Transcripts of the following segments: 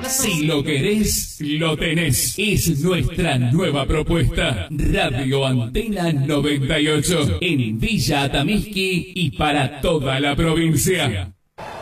Si lo querés, lo tenés. Es nuestra nueva propuesta. Radio Antena 98 en Villa Atamisqui y para toda la provincia.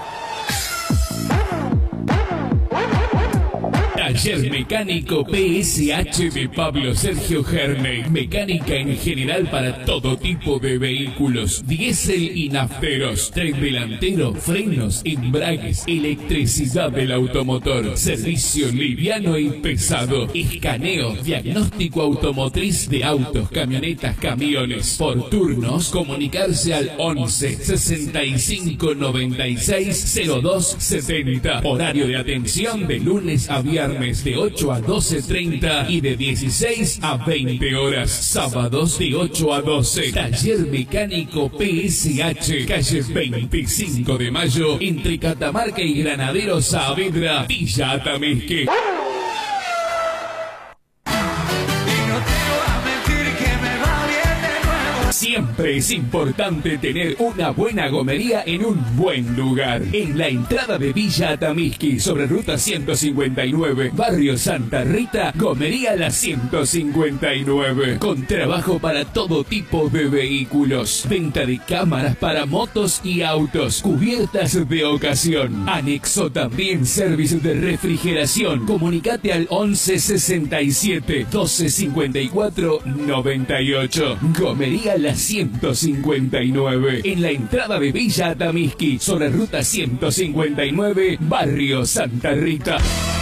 Taller Mecánico PSH de Pablo Sergio Herney. Mecánica en general para todo tipo de vehículos, diésel y nafteros, tren delantero, frenos, embragues, electricidad del automotor, servicio liviano y pesado, escaneo, diagnóstico automotriz de autos, camionetas, camiones. Por turnos, comunicarse al 11 65 96 02 70. Horario de atención de lunes a viernes de 8 a 12:30 y de 16 a 20 horas. Sábados de 8 a 12. Taller Mecánico PSH, calle 25 de Mayo, entre Catamarca y Granadero Saavedra, Villa Atamisqui. Siempre es importante tener una buena gomería en un buen lugar. En la entrada de Villa Atamisqui, sobre Ruta 159, Barrio Santa Rita, Gomería La 159. Con trabajo para todo tipo de vehículos. Venta de cámaras para motos y autos. Cubiertas de ocasión. Anexo también servicio de refrigeración. Comunicate al 11 67 12 54 98. Gomería La 159 en la entrada de Villa Atamisqui, sobre Ruta 159, Barrio Santa Rita.